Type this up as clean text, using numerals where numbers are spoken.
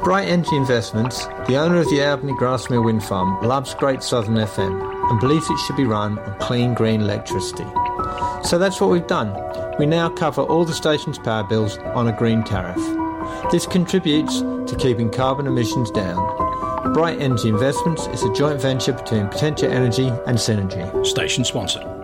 Bright Energy Investments, the owner of the Albany Grasmere Wind Farm, loves Great Southern FM and believes it should be run on clean green electricity. So that's what we've done. We now cover all the station's power bills on a green tariff. This contributes to keeping carbon emissions down. Bright Energy Investments is a joint venture between Potentia Energy and Synergy. Station sponsor.